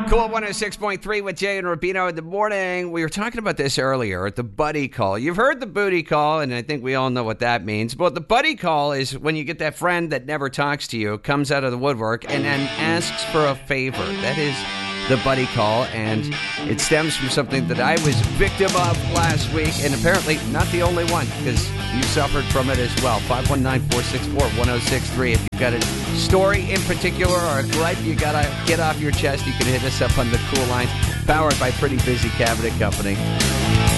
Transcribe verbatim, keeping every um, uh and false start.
Cool one oh six point three with Jay and Rubino in the morning. We were talking about this earlier, the buddy call. You've heard the booty call, and I think we all know what that means. But the buddy call is when you get that friend that never talks to you, comes out of the woodwork, and then asks for a favor. That is the buddy call, and it stems from something that I was victim of last week, and apparently not the only one, because you suffered from it as well. five one nine, four six four, one oh six three. If you've got a story in particular or a gripe you got to get off your chest, you can hit us up on the Cool Lines, powered by Pretty Busy Cabinet Company.